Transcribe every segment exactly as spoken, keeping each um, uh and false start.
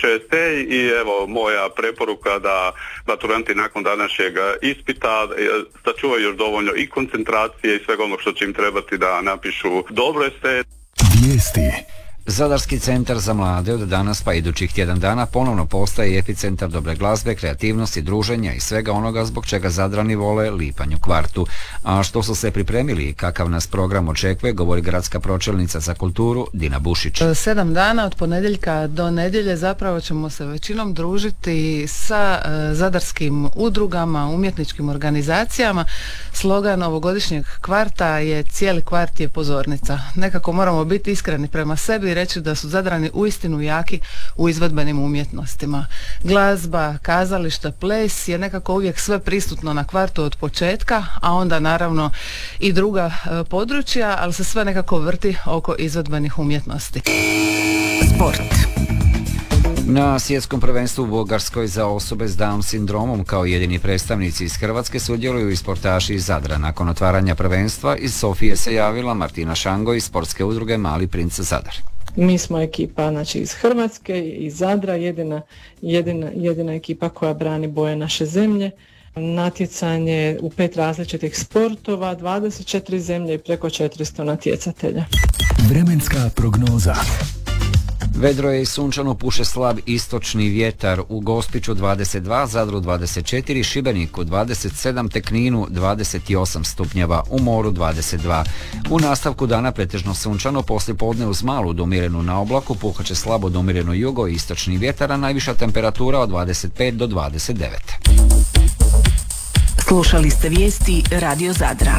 piše esej i evo moja preporuka da maturanti nakon današnjeg ispita sačuvaju još dovoljno i koncentracije i svega onog što će im trebati da napišu dobro esej. Vijesti. Zadarski centar za mlade od danas pa idućih tjedan dana ponovno postaje epicentar dobre glazbe, kreativnosti, druženja i svega onoga zbog čega Zadrani vole Lipanj u kvartu. A što su se pripremili i kakav nas program očekuje, govori gradska pročelnica za kulturu Dina Bušić. Sedam dana od ponedjeljka do nedjelje zapravo ćemo se većinom družiti sa uh, zadarskim udrugama, umjetničkim organizacijama. Slogan ovogodišnjeg kvarta je cijeli kvart je pozornica. Nekako moramo biti iskreni prema sebi i reći da su Zadrani uistinu jaki u izvedbenim umjetnostima. Glazba, kazalište, ples je nekako uvijek sve prisutno na kvartu od početka, a onda naravno i druga e, područja, ali se sve nekako vrti oko izvedbenih umjetnosti. Sport. Na svjetskom prvenstvu u Bugarskoj za osobe s Down sindromom kao jedini predstavnici iz Hrvatske sudjeluju i sportaši iz Zadra. Nakon otvaranja prvenstva iz Sofije se javila Martina Šango iz sportske udruge Mali princ Zadar. Mi smo ekipa znači, iz Hrvatske, iz Zadra, jedina, jedina, jedina ekipa koja brani boje naše zemlje. Natjecanje u pet različitih sportova, dvadeset četiri zemlje i preko četiristo natjecatelja. Vremenska prognoza. Vedro je i sunčano, puše slab istočni vjetar, u Gospiću dvadeset dva, Zadru dvadeset četiri, Šibeniku dvadeset sedam, te Kninu dvadeset osam stupnjeva, u moru dvadeset dva. U nastavku dana pretežno sunčano, poslijepodne uz malu do umjerenu na oblaku, puhaće slabo do umjereno jugo i istočni vjetar, a najviša temperatura od dvadeset pet do dvadeset devet. Slušali ste vijesti Radio Zadra.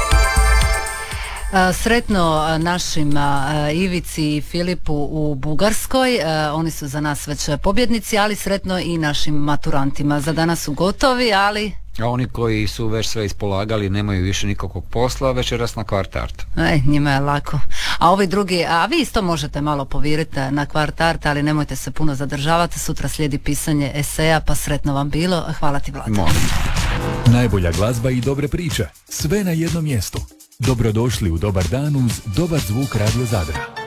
Sretno našim Ivici i Filipu u Bugarskoj, oni su za nas već pobjednici, ali sretno i našim maturantima. Za danas su gotovi, ali... A oni koji su već sve ispolagali nemaju više nikakvog posla, večeras na kvart art. Ej, njima je lako. A ovi drugi, a vi isto možete malo poviriti na kvart art, ali nemojte se puno zadržavati, sutra slijedi pisanje eseja, pa sretno vam bilo. Hvala ti, Vlada. Molim. Najbolja glazba i dobre priče, sve na jednom mjestu. Dobrodošli u Dobar dan uz dobar zvuk Radio Zadra.